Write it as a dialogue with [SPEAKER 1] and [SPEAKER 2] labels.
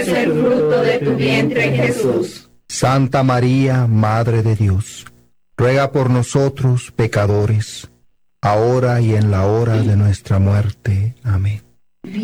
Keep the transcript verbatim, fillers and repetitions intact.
[SPEAKER 1] es el fruto de tu vientre, Jesús.
[SPEAKER 2] Santa María, Madre de Dios, ruega por nosotros pecadores, ahora y en la hora de nuestra muerte. Amén.